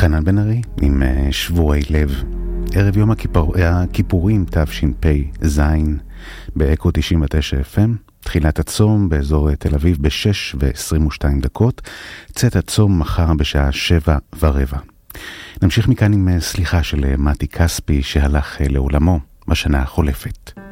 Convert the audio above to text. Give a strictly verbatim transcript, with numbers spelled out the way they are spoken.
חנן בן ארי עם שבורי לב. ערב יום הכיפור, הכיפורים תשפ"ז באקו תשעים ותשע אף אם. תחילת הצום באזור תל אביב ב-שש ועשרים ושתיים דקות. צאת הצום מחר בשעה שבע ורבע. נמשיך מכאן עם סליחה של מתי כספי שהלך לעולמו בשנה החולפת.